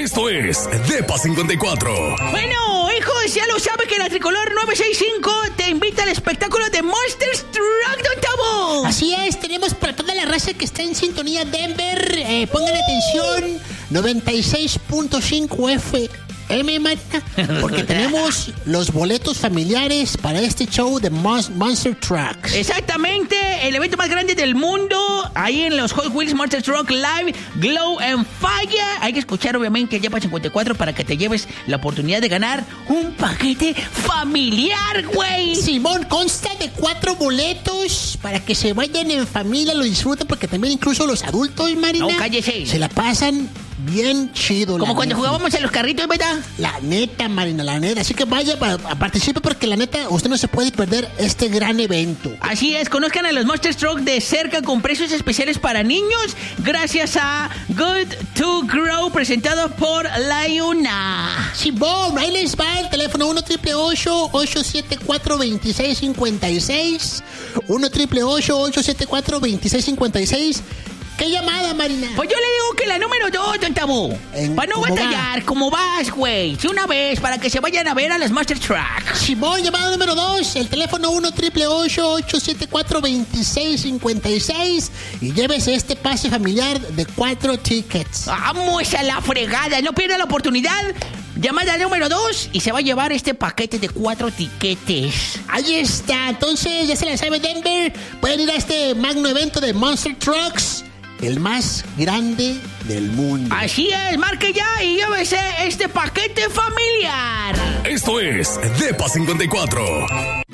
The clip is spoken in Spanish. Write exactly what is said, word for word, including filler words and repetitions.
Esto es Depa cincuenta y cuatro. Bueno, hijos, ya lo sabe que la Tricolor nueve seis cinco te invita al espectáculo de Monsters Truck, Don Tabo. Así es, tenemos para toda la raza que está en sintonía Denver. Eh, pongan atención, noventa y seis punto cinco F M, Marina, porque tenemos los boletos familiares para este show de Mon- Monster Trucks. Exactamente, el evento más grande del mundo, ahí en los Hot Wheels Monster Truck Live, Glow and Fire. Hay que escuchar obviamente el Depa cincuenta y cuatro para que te lleves la oportunidad de ganar un paquete familiar, güey. Simón, consta de cuatro boletos para que se vayan en familia, lo disfruten, porque también incluso los adultos, Marina, No, cállese. se la pasan bien chido. Como cuando neta. jugábamos a los carritos, ¿verdad? La neta, Marina, la neta. Así que vaya, a, a participe, porque la neta, usted no se puede perder este gran evento. Así es, conozcan a los Monster Truck de cerca con precios especiales para niños gracias a Good to Grow, presentado por la I U N A. Simón, ahí les va el teléfono uno triple ocho, ocho siete cuatro, dos seis cinco seis. uno triple ocho, ocho siete cuatro, dos seis cinco seis. ¿Qué llamada, Marina? Pues yo le digo que la número dos, Don Tabú. En- Para no ¿cómo batallar, como vas, güey. Si una vez, para que se vayan a ver a los Monster Truck. Simón, llamada número dos, el teléfono uno triple ocho, ocho siete cuatro, dos seis cinco seis. Y llévese este pase familiar de cuatro tickets. Vamos a la fregada, no pierda la oportunidad. Llamada número dos y se va a llevar este paquete de cuatro tiquetes. Ahí está, entonces ya se la sabe Denver. Pueden ir a este magno evento de Monster Trucks, el más grande del mundo. Así es, marque ya y llévese este paquete familiar. Esto es Depa cincuenta y cuatro.